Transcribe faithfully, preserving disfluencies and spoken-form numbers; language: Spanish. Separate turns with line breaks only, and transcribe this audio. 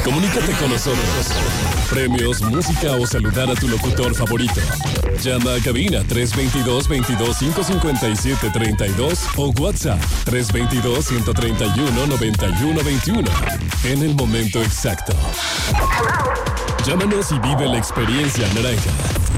Comunícate con nosotros. Premios, música o saludar a tu locutor favorito. Llama a cabina tres dos dos, veintidós, cinco cincuenta y siete, treinta y dos o WhatsApp tres dos dos, ciento treinta y uno, noventa y uno, veintiuno. En el momento exacto. Llámanos y vive la experiencia naranja.